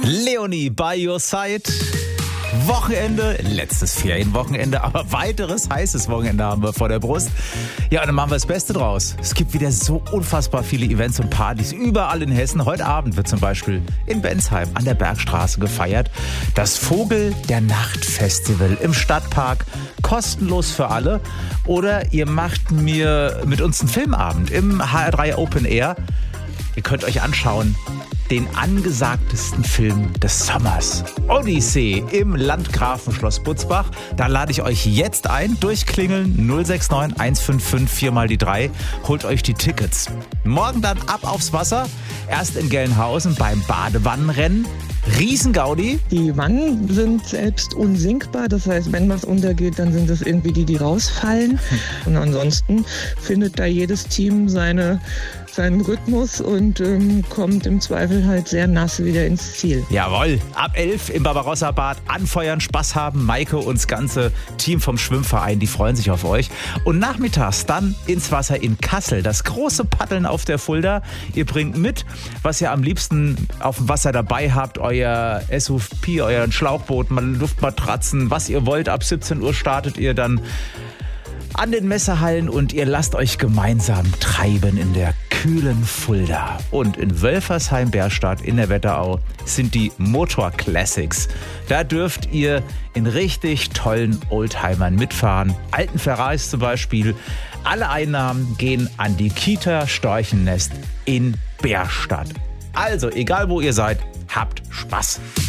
Leonie by your side. Wochenende, letztes Ferienwochenende, aber weiteres heißes Wochenende haben wir vor der Brust. Ja, und dann machen wir das Beste draus. Es gibt wieder so unfassbar viele Events und Partys überall in Hessen. Heute Abend wird zum Beispiel in Bensheim an der Bergstraße gefeiert. Das Vogel der Nacht Festival im Stadtpark, kostenlos für alle. Oder ihr macht mir mit uns einen Filmabend im HR3 Open Air. Ihr könnt euch anschauen, den angesagtesten Film des Sommers. Odyssee im Landgrafenschloss Butzbach. Da lade ich euch jetzt ein. Durchklingeln 069 155 4 mal die 3. Holt euch die Tickets. Morgen dann ab aufs Wasser. Erst in Gelnhausen beim Badewannenrennen. Riesengaudi. Die Wannen sind selbst unsinkbar. Das heißt, wenn was untergeht, dann sind es irgendwie die rausfallen. Und ansonsten findet da jedes Team seinen Rhythmus und kommt im Zweifel halt sehr nass wieder ins Ziel. Jawohl, ab 11 im Barbarossa-Bad anfeuern, Spaß haben. Maike und das ganze Team vom Schwimmverein, die freuen sich auf euch. Und nachmittags dann ins Wasser in Kassel. Das große Paddeln auf der Fulda. Ihr bringt mit, was ihr am liebsten auf dem Wasser dabei habt. Euer SUV, euren Schlauchboot, Luftmatratzen, was ihr wollt. Ab 17 Uhr startet ihr dann an den Messehallen und ihr lasst euch gemeinsam treiben in der kühlen Fulda. Und in Wölfersheim-Berstadt in der Wetterau sind die Motor Classics. Da dürft ihr in richtig tollen Oldtimern mitfahren. Alten Ferraris zum Beispiel. Alle Einnahmen gehen an die Kita Storchennest in Berstadt. Also, egal wo ihr seid, habt Spaß.